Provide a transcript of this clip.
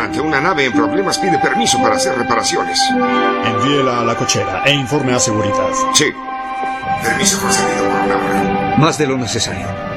Adelante, una nave en problemas pide permiso para hacer reparaciones. Envíela a la cochera e informe a seguridad. Sí. Permiso concedido por una hora. Más de lo necesario.